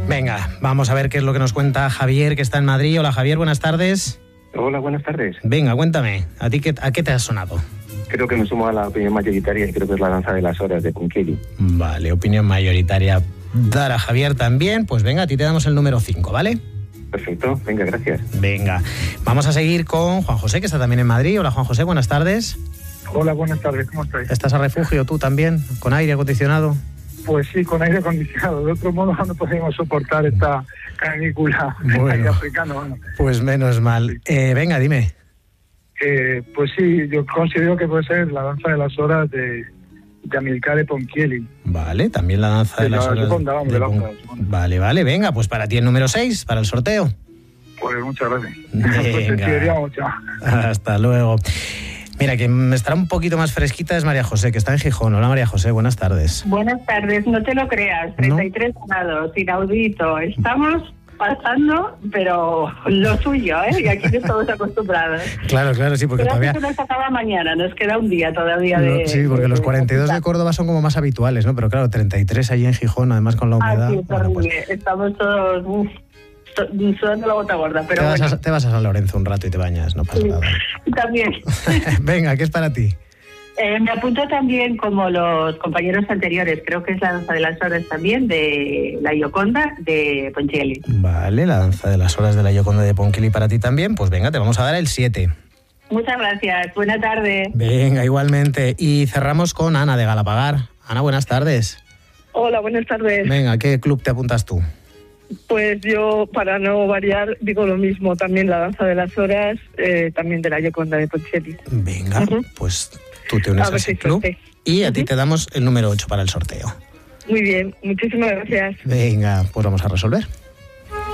Venga, vamos a ver qué es lo que nos cuenta Javier, que está en Madrid. Hola Javier, buenas tardes. Hola, buenas tardes. Venga, cuéntame, ¿a qué te has sonado? Creo que me sumo a la opinión mayoritaria y creo que es la danza de las horas de Ponchielli. Vale, opinión mayoritaria dar a Javier también. Pues venga, a ti te damos el número 5, ¿vale? Perfecto, venga, gracias. Venga, vamos a seguir con Juan José, que está también en Madrid. Hola Juan José, buenas tardes. Hola, buenas tardes, ¿cómo estáis? ¿Estás a refugio tú también, con aire acondicionado? Pues sí, con aire acondicionado. De otro modo no podemos soportar esta canícula Bueno, africana. Bueno. Pues menos mal. Venga, dime. Pues sí, yo considero que puede ser la danza de las horas de Amilcare Ponchielli. Vale, también la danza de las horas. Vale, venga, pues para ti el número 6, para el sorteo. Pues muchas gracias. Venga. Hasta luego. Mira, quien estará un poquito más fresquita es María José, que está en Gijón. Hola María José, buenas tardes. Buenas tardes, no te lo creas, 33 grados, inaudito. Estamos pasando, pero lo suyo, ¿eh? Y aquí estamos acostumbrados. Claro, sí, porque pero todavía... Pero nos acaba mañana, nos queda un día todavía de... Sí, porque los 42 de Córdoba son como más habituales, ¿no? Pero claro, 33 allí en Gijón, además con la humedad... Sí, es horrible. Estamos todos... sudando la gota gorda, pero te vas a San Lorenzo un rato y te bañas, no pasa nada. También. Venga, ¿qué es para ti? Me apunto también, como los compañeros anteriores, creo que es la danza de las horas también, de la Gioconda de Ponchielli. Vale, la danza de las horas de la Gioconda de Ponchielli para ti también. Pues venga, te vamos a dar el 7. Muchas gracias, buena tarde. Venga, igualmente. Y cerramos con Ana de Galapagar. Ana, buenas tardes. Hola, buenas tardes. Venga, ¿a qué club te apuntas tú? Pues yo, para no variar, digo lo mismo, también la danza de las horas, también de la Gioconda de Ponchielli. Venga, pues tú te unes a ese club y a ti te damos el número 8 para el sorteo. Muy bien, muchísimas gracias. Venga, pues vamos a resolver.